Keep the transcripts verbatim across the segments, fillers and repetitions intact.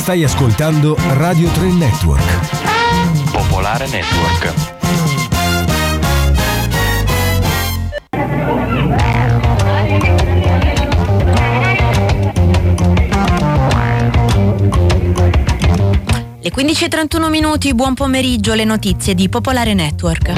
Stai ascoltando Radio tre Network. Popolare Network. Le quindici e trentuno minuti, buon pomeriggio, le notizie di Popolare Network.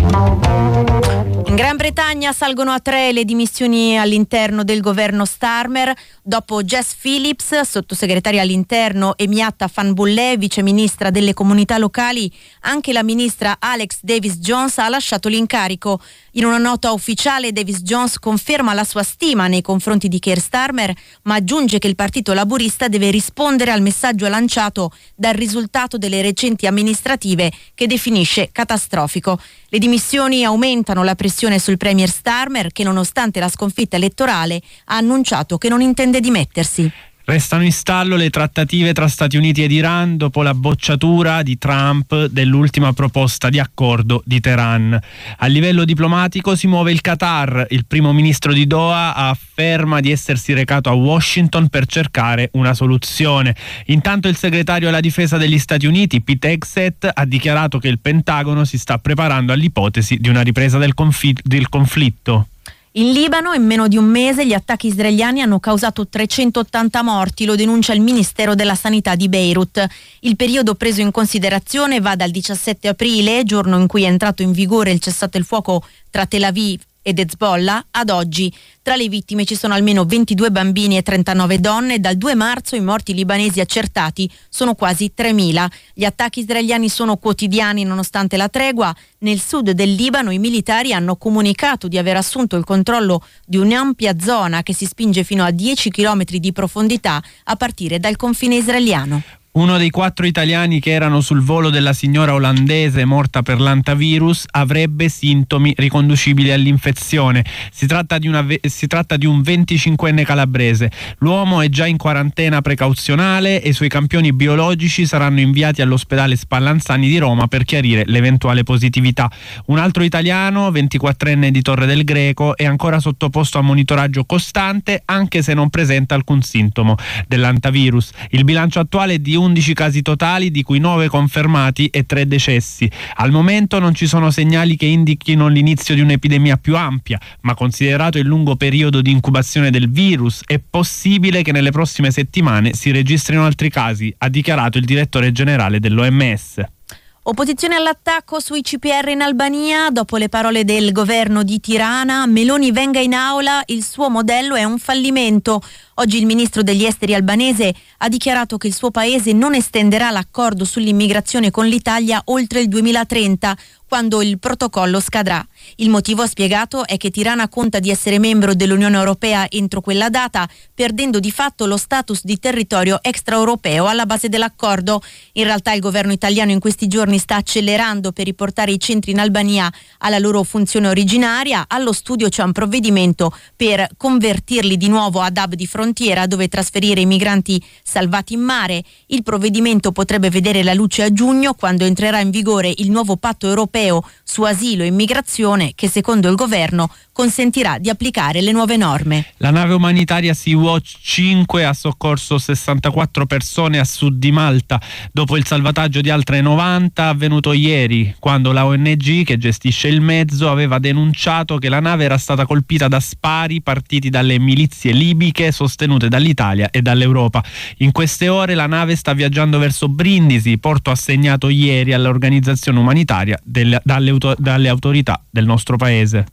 In Gran Bretagna salgono a tre le dimissioni all'interno del governo Starmer. Dopo Jess Phillips, sottosegretaria all'interno, e Miatta Fanbulleh, viceministra delle comunità locali, anche la ministra Alex Davis-Jones ha lasciato l'incarico. In una nota ufficiale Davis-Jones conferma la sua stima nei confronti di Keir Starmer, ma aggiunge che il Partito Laburista deve rispondere al messaggio lanciato dal risultato delle recenti amministrative che definisce catastrofico. Le dimissioni aumentano la pressione sul premier Starmer, che nonostante la sconfitta elettorale ha annunciato che non intende dimettersi. Restano in stallo le trattative tra Stati Uniti ed Iran dopo la bocciatura di Trump dell'ultima proposta di accordo di Teheran. A livello diplomatico si muove il Qatar. Il primo ministro di Doha afferma di essersi recato a Washington per cercare una soluzione. Intanto il segretario alla difesa degli Stati Uniti, Pete Hegseth, ha dichiarato che il Pentagono si sta preparando all'ipotesi di una ripresa del, confi- del conflitto. In Libano, in meno di un mese, gli attacchi israeliani hanno causato trecentottanta morti, lo denuncia il Ministero della Sanità di Beirut. Il periodo preso in considerazione va dal diciassette aprile, giorno in cui è entrato in vigore il cessate il fuoco tra Tel Aviv ed Hezbollah, ad oggi. Tra le vittime ci sono almeno ventidue bambini e trentanove donne. Dal due marzo i morti libanesi accertati sono quasi tremila. Gli attacchi israeliani sono quotidiani nonostante la tregua. Nel sud del Libano i militari hanno comunicato di aver assunto il controllo di un'ampia zona che si spinge fino a dieci chilometri di profondità a partire dal confine israeliano. Uno dei quattro italiani che erano sul volo della signora olandese morta per l'antavirus avrebbe sintomi riconducibili all'infezione. Si tratta di, una, si tratta di un venticinquenne calabrese. L'uomo è già in quarantena precauzionale e i suoi campioni biologici saranno inviati all'ospedale Spallanzani di Roma per chiarire l'eventuale positività. Un altro italiano, ventiquattrenne di Torre del Greco, è ancora sottoposto a monitoraggio costante anche se non presenta alcun sintomo dell'antavirus. Il bilancio attuale è di undici casi totali, di cui nove confermati e tre decessi. Al momento non ci sono segnali che indichino l'inizio di un'epidemia più ampia, ma considerato il lungo periodo di incubazione del virus, è possibile che nelle prossime settimane si registrino altri casi, ha dichiarato il direttore generale dell'O M S. Opposizione all'attacco sui C P R in Albania. Dopo le parole del governo di Tirana, Meloni venga in aula, il suo modello è un fallimento. Oggi il ministro degli esteri albanese ha dichiarato che il suo paese non estenderà l'accordo sull'immigrazione con l'Italia oltre il duemilatrenta, quando il protocollo scadrà. Il motivo spiegato è che Tirana conta di essere membro dell'Unione Europea entro quella data, perdendo di fatto lo status di territorio extraeuropeo alla base dell'accordo. In realtà il governo italiano in questi giorni sta accelerando per riportare i centri in Albania alla loro funzione originaria. Allo studio c'è un provvedimento per convertirli di nuovo ad hub di frontiera dove trasferire i migranti salvati in mare. Il provvedimento potrebbe vedere la luce a giugno, quando entrerà in vigore il nuovo patto europeo su asilo e immigrazione, che secondo il governo consentirà di applicare le nuove norme. La nave umanitaria Sea-Watch cinque ha soccorso sessantaquattro persone a sud di Malta dopo il salvataggio di altre novanta avvenuto ieri, quando la O N G che gestisce il mezzo aveva denunciato che la nave era stata colpita da spari partiti dalle milizie libiche sostenute dall'Italia e dall'Europa. In queste ore la nave sta viaggiando verso Brindisi, porto assegnato ieri all'organizzazione umanitaria delle, dalle, dalle autorità del nostro paese.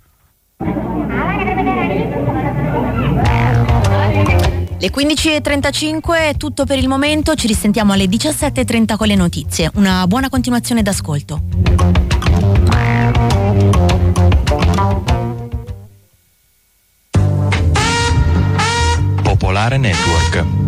Le quindici e trentacinque è tutto per il momento, ci risentiamo alle diciassette e trenta con le notizie. Una buona continuazione d'ascolto. Popolare Network.